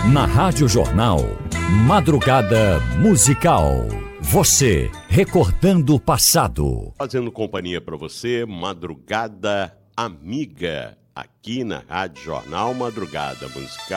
Na Rádio Jornal, Madrugada Musical. Você, recordando o passado. Fazendo companhia para você, Madrugada Amiga, aqui na Rádio Jornal, Madrugada Musical.